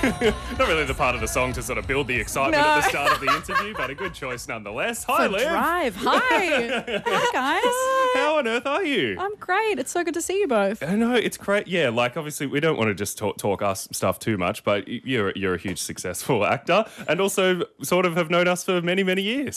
Not really the part of the song to sort of build the excitement at the start of the interview, but a good choice nonetheless. Hi, Liv. Drive. Hi. Hi, guys. How on earth are you? I'm great. It's so good to see you both. I know, it's great. Yeah, like obviously we don't want to just talk us stuff too much, but you're a huge successful actor and also sort of have known us for many, many years.